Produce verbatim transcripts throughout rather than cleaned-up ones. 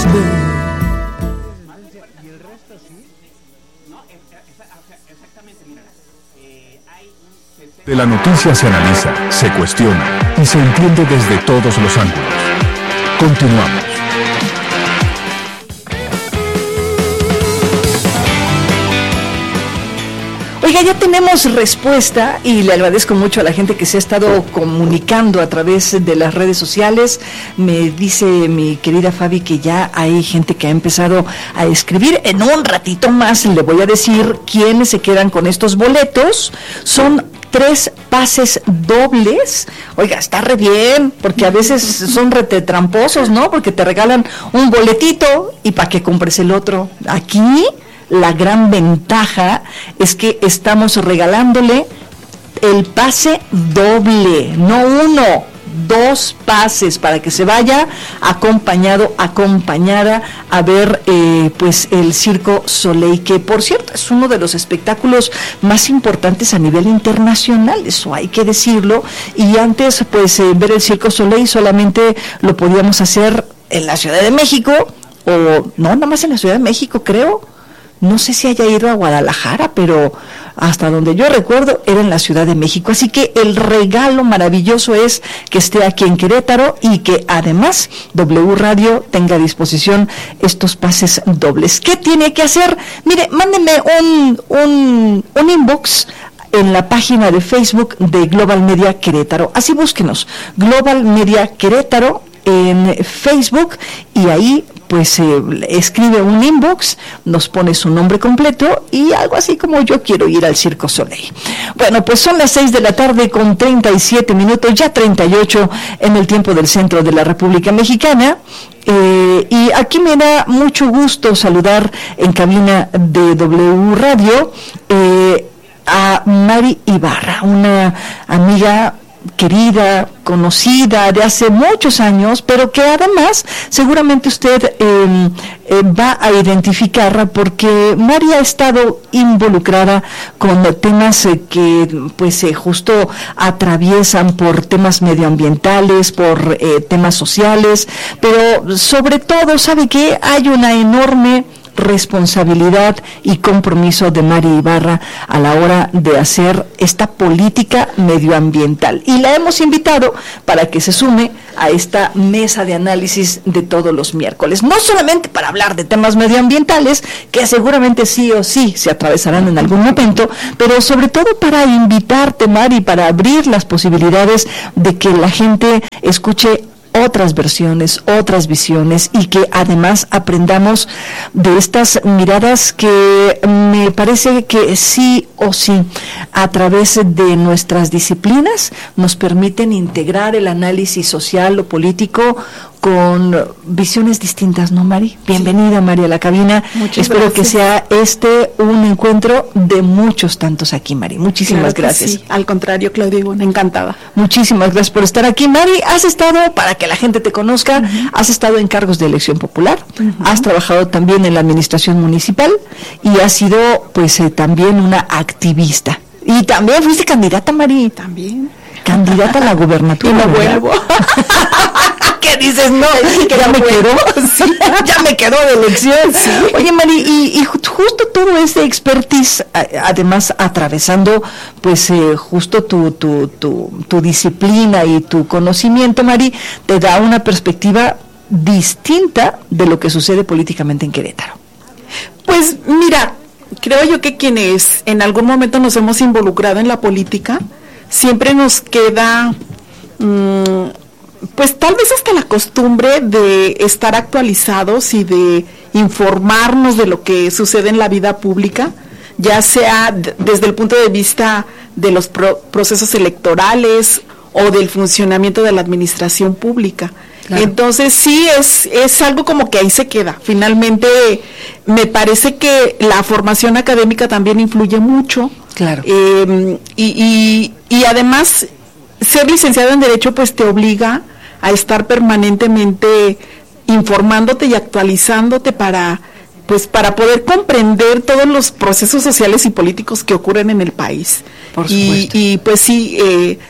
De la noticia se analiza, se cuestiona y se entiende desde todos los ángulos. Continuamos. Oiga, ya tenemos respuesta y le agradezco mucho a la gente que se ha estado comunicando a través de las redes sociales. Me dice mi querida Fabi que ya hay gente que ha empezado a escribir. En un ratito más le voy a decir quiénes se quedan con estos boletos. Son tres pases dobles. Oiga, está re bien, porque a veces son retetramposos, ¿no? Porque te regalan un boletito y para que compres el otro. Aquí la gran ventaja es que estamos regalándole el pase doble, no uno, dos pases para que se vaya acompañado, acompañada a ver eh, pues el Circo Soleil, que por cierto es uno de los espectáculos más importantes a nivel internacional, eso hay que decirlo, y antes pues eh, ver el Circo Soleil solamente lo podíamos hacer en la Ciudad de México, o no, nada más en la Ciudad de México creo. No sé si haya ido a Guadalajara, pero hasta donde yo recuerdo era en la Ciudad de México. Así que el regalo maravilloso es que esté aquí en Querétaro y que además W Radio tenga a disposición estos pases dobles. ¿Qué tiene que hacer? Mire, mándeme un, un, un inbox en la página de Facebook de Global Media Querétaro. Así búsquenos, Global Media Querétaro en Facebook, y ahí pues eh, escribe un inbox, nos pone su nombre completo y algo así como yo quiero ir al Circo Soleil. Bueno, pues son las seis de la tarde con treinta y siete minutos, ya treinta y ocho en el tiempo del centro de la República Mexicana. Eh, y aquí me da mucho gusto saludar en cabina de W Radio eh, a Mari Ibarra, una amiga querida, conocida de hace muchos años, pero que además seguramente usted eh, eh, va a identificarla porque Mari ha estado involucrada con temas eh, que pues eh, justo atraviesan por temas medioambientales, por eh, temas sociales, pero sobre todo, ¿sabe qué? Hay una enorme responsabilidad y compromiso de Mari Ibarra a la hora de hacer esta política medioambiental, y la hemos invitado para que se sume a esta mesa de análisis de todos los miércoles, no solamente para hablar de temas medioambientales que seguramente sí o sí se atravesarán en algún momento, pero sobre todo para invitarte, Mari, para abrir las posibilidades de que la gente escuche otras versiones, otras visiones, y que además aprendamos de estas miradas que me parece que sí o sí a través de nuestras disciplinas nos permiten integrar el análisis social o político con visiones distintas, ¿no, Mari? Bienvenida, Mari, a la cabina. Muchas Espero gracias. Que sea este un encuentro de muchos tantos aquí, Mari. Muchísimas claro gracias. Sí. Al contrario, Claudia, bueno, encantada. Muchísimas gracias por estar aquí, Mari. Has estado, para que la gente te conozca, uh-huh. has estado en cargos de elección popular, uh-huh. has trabajado también en la administración municipal y has sido, pues, eh, también una activista. Y también fuiste candidata, Mari. También. Candidata a la gubernatura. Y no vuelvo. ¿Qué dices? No, que ya me quedó, sí, ya me quedó de elección. Sí. Oye, Mari, y, y justo todo ese expertise, además atravesando, pues, eh, justo tu, tu, tu, tu disciplina y tu conocimiento, Mari, te da una perspectiva distinta de lo que sucede políticamente en Querétaro. Pues, mira, creo yo que quienes en algún momento nos hemos involucrado en la política, siempre nos queda... Mmm, pues tal vez hasta la costumbre de estar actualizados y de informarnos de lo que sucede en la vida pública, ya sea d- desde el punto de vista de los pro- procesos electorales o del funcionamiento de la administración pública. Claro. Entonces sí, es, es algo como que ahí se queda. Finalmente me parece que la formación académica también influye mucho. Claro. Eh, y, y, y además... ser licenciado en Derecho pues te obliga a estar permanentemente informándote y actualizándote para pues para poder comprender todos los procesos sociales y políticos que ocurren en el país. Por y, y pues sí, eh,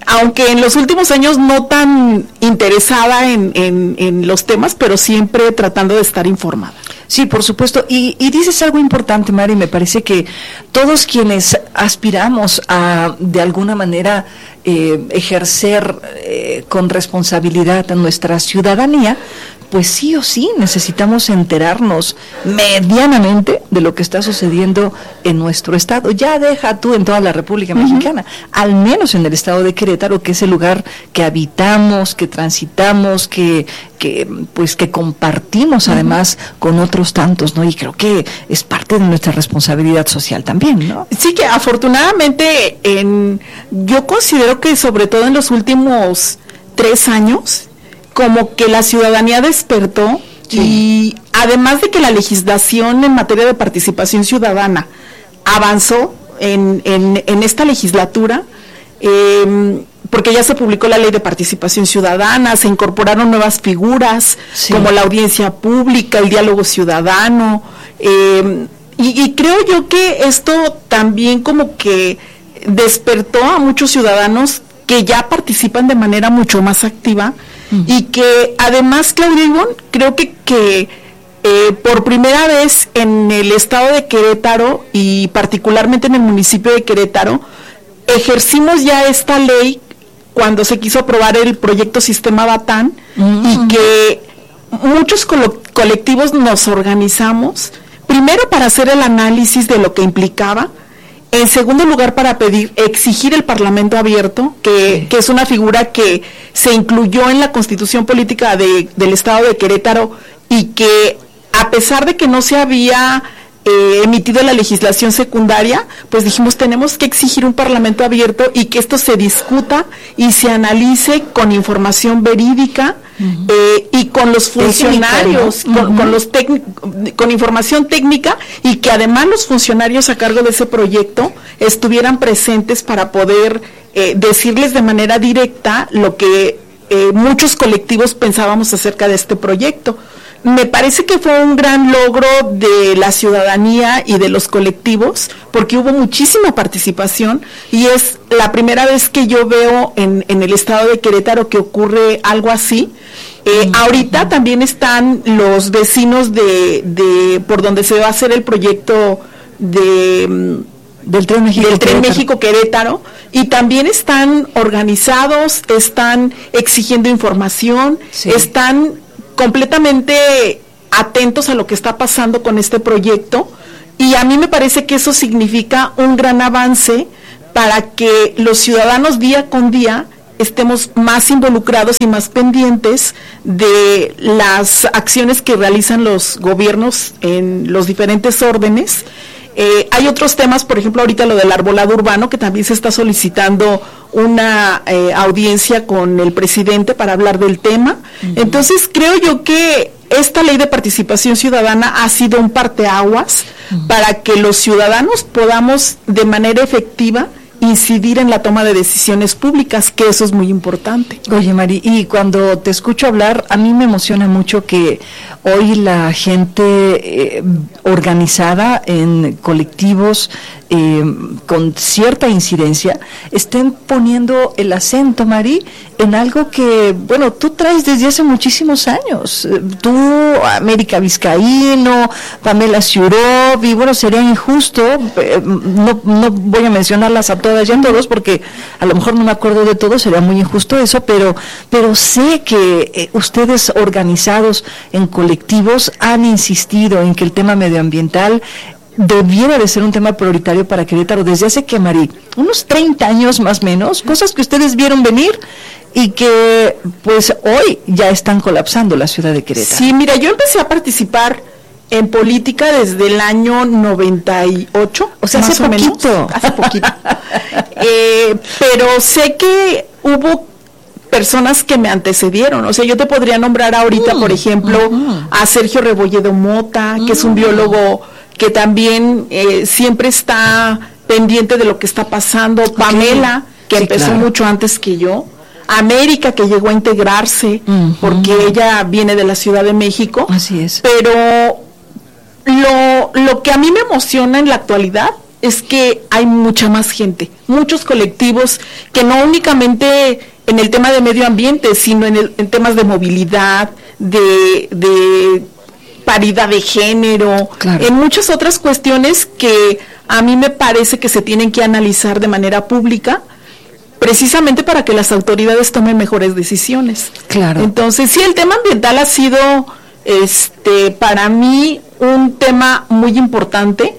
aunque en los últimos años no tan interesada en, en, en los temas, pero siempre tratando de estar informada. Sí, por supuesto. Y, y dices algo importante, Mari, me parece que todos quienes aspiramos a, de alguna manera, eh, ejercer eh, con responsabilidad nuestra ciudadanía, pues sí o sí necesitamos enterarnos medianamente de lo que está sucediendo en nuestro estado. Ya deja tú en toda la República uh-huh. Mexicana, al menos en el estado de Querétaro, que es el lugar que habitamos, que transitamos, que, que pues que compartimos uh-huh. además con otros tantos, ¿no? Y creo que es parte de nuestra responsabilidad social también, ¿no? Sí, que afortunadamente en, yo considero que sobre todo en los últimos tres años, como que la ciudadanía despertó sí. y además de que la legislación en materia de participación ciudadana avanzó en, en, en esta legislatura, eh, porque ya se publicó la ley de participación ciudadana, se incorporaron nuevas figuras sí. como la audiencia pública, el diálogo ciudadano, eh, y, y creo yo que esto también como que despertó a muchos ciudadanos que ya participan de manera mucho más activa. Uh-huh. Y que además, Claudia Ivonne, creo que, que eh, por primera vez en el estado de Querétaro y particularmente en el municipio de Querétaro, ejercimos ya esta ley cuando se quiso aprobar el proyecto Sistema Batán uh-huh. y que muchos colo- colectivos nos organizamos, primero para hacer el análisis de lo que implicaba, en segundo lugar, para pedir, exigir el Parlamento abierto, que, sí. que es una figura que se incluyó en la Constitución Política de, del Estado de Querétaro y que, a pesar de que no se había eh, emitido la legislación secundaria, pues dijimos, tenemos que exigir un Parlamento abierto y que esto se discuta y se analice con información verídica, uh-huh. eh, y con los funcionarios, técnica, ¿no? con, uh-huh. con, los tec- con información técnica, y que además los funcionarios a cargo de ese proyecto estuvieran presentes para poder eh, decirles de manera directa lo que eh, muchos colectivos pensábamos acerca de este proyecto. Me parece que fue un gran logro de la ciudadanía y de los colectivos, porque hubo muchísima participación y es la primera vez que yo veo en, en el estado de Querétaro que ocurre algo así. Eh, mm. Ahorita también están los vecinos de, de por donde se va a hacer el proyecto de del Tren México, del Tren México Querétaro, y también están organizados, están exigiendo información, sí. están completamente atentos a lo que está pasando con este proyecto, y a mí me parece que eso significa un gran avance para que los ciudadanos día con día estemos más involucrados y más pendientes de las acciones que realizan los gobiernos en los diferentes órdenes. Eh, hay otros temas, por ejemplo, ahorita lo del arbolado urbano, que también se está solicitando una eh, audiencia con el presidente para hablar del tema. Uh-huh. Entonces, creo yo que esta ley de participación ciudadana ha sido un parteaguas uh-huh. para que los ciudadanos podamos de manera efectiva incidir en la toma de decisiones públicas, que eso es muy importante. Oye, Mari, y cuando te escucho hablar, a mí me emociona mucho que hoy la gente eh, organizada en colectivos eh, con cierta incidencia estén poniendo el acento, Mari, en algo que, bueno, tú traes desde hace muchísimos años. Tú, América Vizcaíno, Pamela Ciurov, y bueno, sería injusto, eh, no, no voy a mencionarlas a todas y a todos, porque a lo mejor no me acuerdo de todo, sería muy injusto eso, pero, pero sé que eh, ustedes organizados en colectivos han insistido en que el tema medioambiental debiera de ser un tema prioritario para Querétaro desde hace que, Mari, unos treinta años más o menos, cosas que ustedes vieron venir y que pues hoy ya están colapsando la ciudad de Querétaro. Sí, mira, yo empecé a participar en política desde el año noventa y ocho, o sea, más hace o poquito. menos, hace poquito. eh, pero sé que hubo personas que me antecedieron, o sea, yo te podría nombrar ahorita, mm, por ejemplo, uh-huh. a Sergio Rebolledo Mota, que uh-huh. es un biólogo que también eh, siempre está pendiente de lo que está pasando, okay. Pamela, que sí, empezó claro. mucho antes que yo, América, que llegó a integrarse, uh-huh. porque ella viene de la Ciudad de México. Así es. Pero lo, lo que a mí me emociona en la actualidad es que hay mucha más gente, muchos colectivos que no únicamente en el tema de medio ambiente, sino en, el, en temas de movilidad, de, de paridad de género, claro. en muchas otras cuestiones que a mí me parece que se tienen que analizar de manera pública, precisamente para que las autoridades tomen mejores decisiones. Claro. Entonces, sí, el tema ambiental ha sido, este, para mí, un tema muy importante,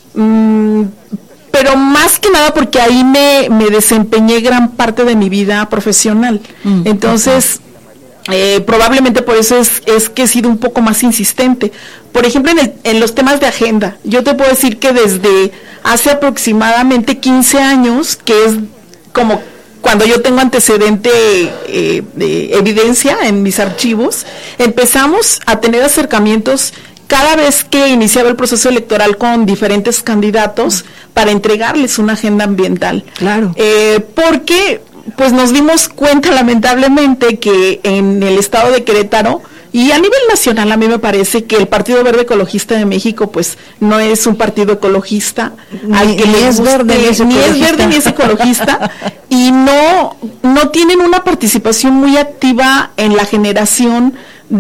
mmm, pero más que nada porque ahí me, me desempeñé gran parte de mi vida profesional. Mm, Entonces, eh, probablemente por eso es, es que he sido un poco más insistente. Por ejemplo, en, el, en los temas de agenda, yo te puedo decir que desde hace aproximadamente quince años, que es como cuando yo tengo antecedente eh, de evidencia en mis archivos, empezamos a tener acercamientos cada vez que iniciaba el proceso electoral con diferentes candidatos para entregarles una agenda ambiental. Claro. Eh, porque pues nos dimos cuenta lamentablemente que en el estado de Querétaro y a nivel nacional a mí me parece que el Partido Verde Ecologista de México pues no es un partido ecologista, ni, al que ni le es guste, verde ni es ni es verde ni es ecologista y no, no tienen una participación muy activa en la generación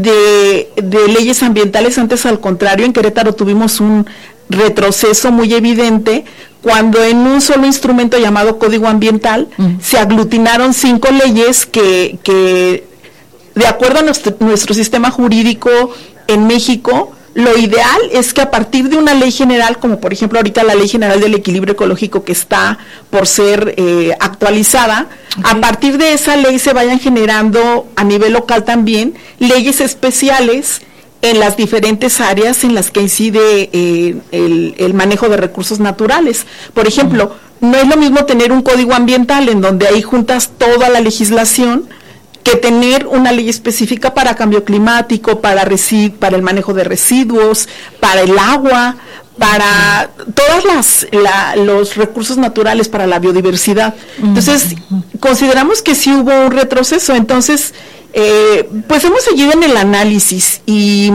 de, de leyes ambientales. Antes, al contrario, en Querétaro tuvimos un retroceso muy evidente cuando en un solo instrumento llamado Código Ambiental mm. se aglutinaron cinco leyes que, que de acuerdo a nuestro, nuestro sistema jurídico en México, lo ideal es que a partir de una ley general, como por ejemplo ahorita la Ley General del Equilibrio Ecológico que está por ser eh, actualizada, okay. a partir de esa ley se vayan generando a nivel local también leyes especiales en las diferentes áreas en las que incide eh, el, el manejo de recursos naturales. Por ejemplo, no es lo mismo tener un código ambiental en donde ahí juntas toda la legislación que tener una ley específica para cambio climático, para resi- para el manejo de residuos, para el agua, para todos las la, los recursos naturales, para la biodiversidad. Entonces, consideramos que sí hubo un retroceso. Entonces, eh, pues hemos seguido en el análisis y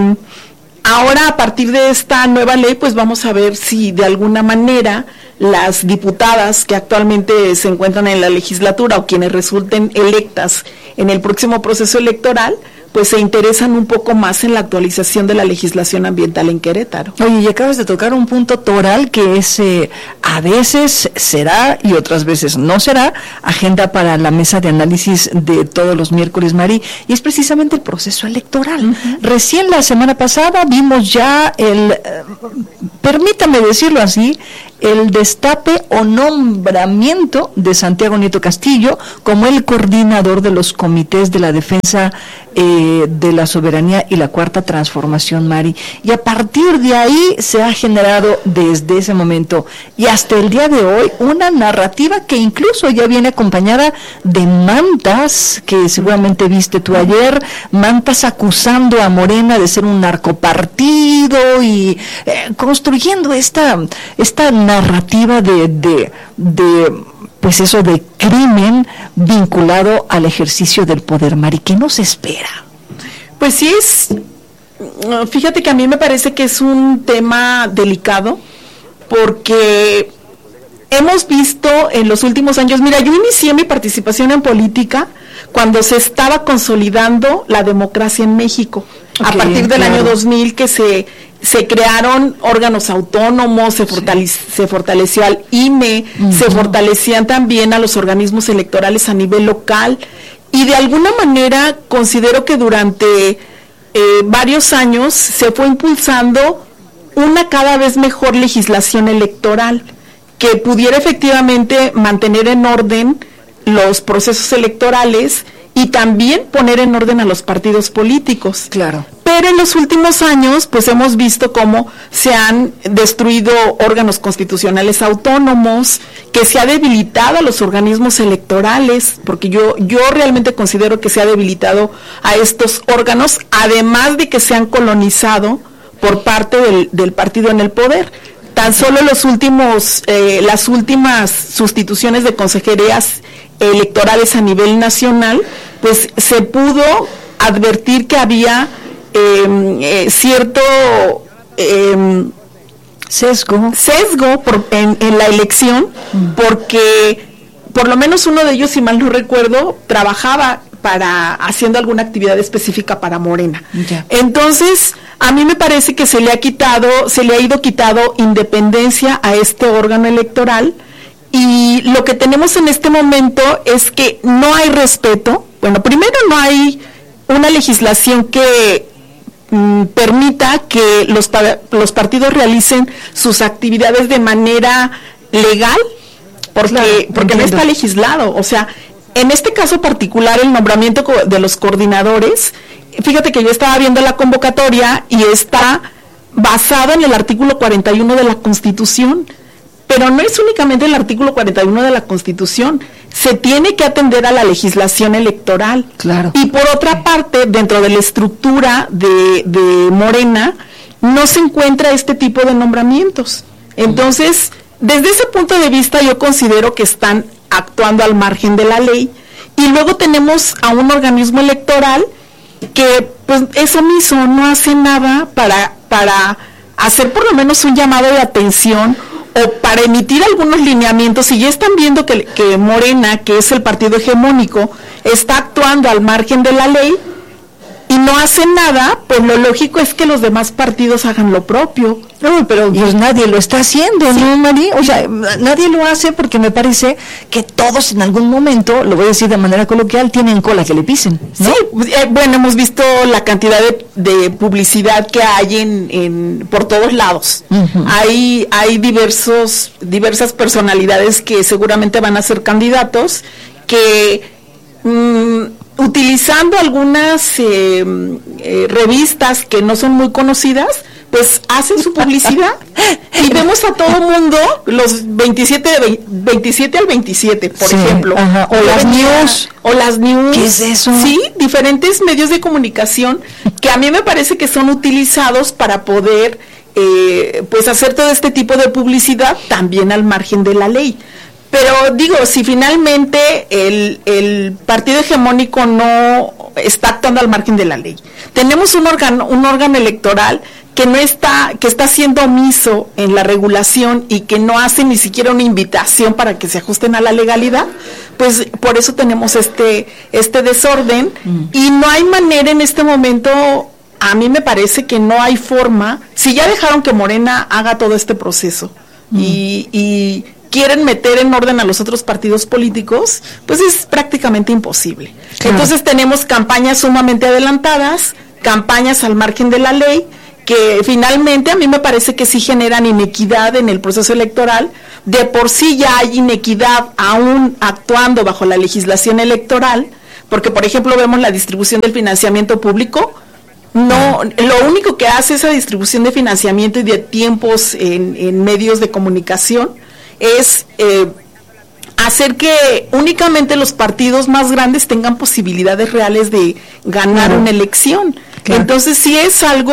ahora a partir de esta nueva ley, pues vamos a ver si de alguna manera las diputadas que actualmente se encuentran en la legislatura o quienes resulten electas en el próximo proceso electoral, pues se interesan un poco más en la actualización de la legislación ambiental en Querétaro. Oye, y acabas de tocar un punto toral que es, eh, a veces será y otras veces no será, agenda para la mesa de análisis de todos los miércoles, Mari, y es precisamente el proceso electoral. Uh-huh. Recién la semana pasada vimos ya el, eh, permítame decirlo así, el destape o nombramiento de Santiago Nieto Castillo como el coordinador de los comités de la defensa eh, de la soberanía y la cuarta transformación, Mari. Y a partir de ahí se ha generado desde ese momento y hasta el día de hoy una narrativa que incluso ya viene acompañada de mantas, que seguramente viste tú ayer, mantas acusando a Morena de ser un narcopartido y eh, construyendo esta, esta narrativa de, de, de pues eso de crimen vinculado al ejercicio del poder, Mari. ¿Qué nos espera? Pues sí, es, fíjate que a mí me parece que es un tema delicado, porque hemos visto en los últimos años, mira, yo inicié mi participación en política cuando se estaba consolidando la democracia en México, okay, a partir del claro. año dos mil que se se crearon órganos autónomos, se, fortale- sí. se fortaleció al I N E, uh-huh. se fortalecían también a los organismos electorales a nivel local, y de alguna manera considero que durante eh, varios años se fue impulsando una cada vez mejor legislación electoral que pudiera efectivamente mantener en orden los procesos electorales y también poner en orden a los partidos políticos. Claro. Pero en los últimos años, pues hemos visto cómo se han destruido órganos constitucionales autónomos, que se ha debilitado a los organismos electorales, porque yo, yo realmente considero que se ha debilitado a estos órganos, además de que se han colonizado por parte del, del partido en el poder. Tan solo los últimos, eh, las últimas sustituciones de consejerías electorales a nivel nacional, pues se pudo advertir que había eh, eh, cierto eh, sesgo, sesgo por, en, en la elección, mm. porque por lo menos uno de ellos, si mal no recuerdo, trabajaba para haciendo alguna actividad específica para Morena. Yeah. Entonces, a mí me parece que se le ha quitado, se le ha ido quitado independencia a este órgano electoral, y lo que tenemos en este momento es que no hay respeto. Bueno, primero no hay una legislación que mm, permita que los, los partidos realicen sus actividades de manera legal, porque, claro, porque no está legislado. O sea, en este caso particular, el nombramiento de los coordinadores, fíjate que yo estaba viendo la convocatoria y está basada en el artículo cuarenta y uno de la Constitución, pero no es únicamente el artículo cuarenta y uno de la Constitución, se tiene que atender a la legislación electoral. Claro. Y por otra parte, dentro de la estructura de, de Morena, no se encuentra este tipo de nombramientos. Entonces, desde ese punto de vista, yo considero que están actuando al margen de la ley. Y luego tenemos a un organismo electoral que pues es omiso, no hace nada para, para hacer por lo menos un llamado de atención o para emitir algunos lineamientos. Si ya están viendo que, que Morena, que es el partido hegemónico, está actuando al margen de la ley y no hace nada, pues lo lógico es que los demás partidos hagan lo propio. No, pero pues nadie lo está haciendo, sí. ¿No, Mari? O sea, nadie lo hace porque me parece que todos en algún momento, lo voy a decir de manera coloquial, tienen cola que le pisen, ¿no? Sí, eh, bueno, hemos visto la cantidad de, de publicidad que hay en, en por todos lados. Uh-huh. Hay hay diversos diversas personalidades que seguramente van a ser candidatos que mmm, utilizando algunas eh, eh, revistas que no son muy conocidas, pues hacen su publicidad y vemos a todo mundo los veintisiete, veintisiete al veintisiete, por sí, ejemplo. Ajá. O, o las news. O las news. ¿Qué es eso? Sí, diferentes medios de comunicación que a mí me parece que son utilizados para poder eh, pues hacer todo este tipo de publicidad también al margen de la ley. Pero digo, si finalmente el, el partido hegemónico no está actuando al margen de la ley, tenemos un órgano, un órgano electoral que no está, que está siendo omiso en la regulación y que no hace ni siquiera una invitación para que se ajusten a la legalidad, pues por eso tenemos este, este desorden, mm. y no hay manera en este momento. A mí me parece que no hay forma, si ya dejaron que Morena haga todo este proceso, mm. y, y quieren meter en orden a los otros partidos políticos, pues es prácticamente imposible. Claro. Entonces tenemos campañas sumamente adelantadas, campañas al margen de la ley, que finalmente a mí me parece que sí generan inequidad en el proceso electoral. De por sí ya hay inequidad aún actuando bajo la legislación electoral, porque por ejemplo vemos la distribución del financiamiento público. No, lo único que hace esa distribución de financiamiento y de tiempos en, en medios de comunicación es eh, hacer que únicamente los partidos más grandes tengan posibilidades reales de ganar claro. una elección. Claro. Entonces sí es algo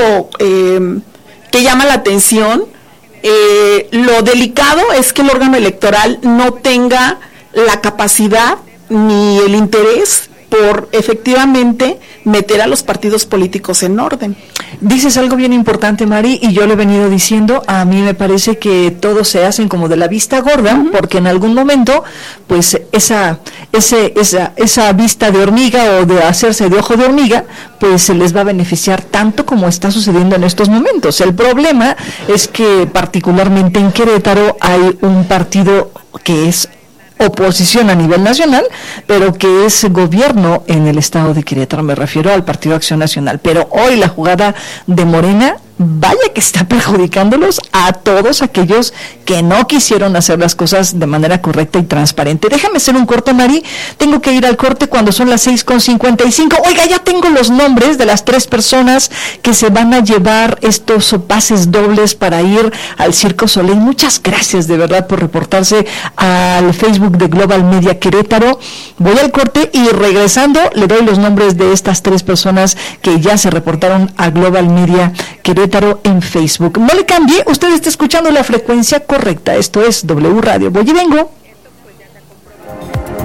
eh, que llama la atención. Eh, lo delicado es que el órgano electoral no tenga la capacidad ni el interés por efectivamente meter a los partidos políticos en orden. Dices algo bien importante, Mari, y yo lo he venido diciendo. A mí me parece que todos se hacen como de la vista gorda, uh-huh. porque en algún momento, pues esa, ese, esa, esa vista de hormiga o de hacerse de ojo de hormiga, pues se les va a beneficiar tanto como está sucediendo en estos momentos. El problema es que particularmente en Querétaro hay un partido que es oposición a nivel nacional, pero que es gobierno en el estado de Querétaro, me refiero al Partido Acción Nacional. Pero hoy la jugada de Morena, vaya que está perjudicándolos a todos aquellos que no quisieron hacer las cosas de manera correcta y transparente. Déjame hacer un corte, Mari, tengo que ir al corte cuando son las seis con cincuenta y cinco. Oiga, ya tengo los nombres de las tres personas que se van a llevar estos pases dobles para ir al Circo Soleil. Muchas gracias de verdad por reportarse al Facebook de Global Media Querétaro. Voy al corte y regresando le doy los nombres de estas tres personas que ya se reportaron a Global Media Querétaro en Facebook. No le cambie, usted está escuchando la frecuencia correcta. Esto es W Radio. Voy y vengo.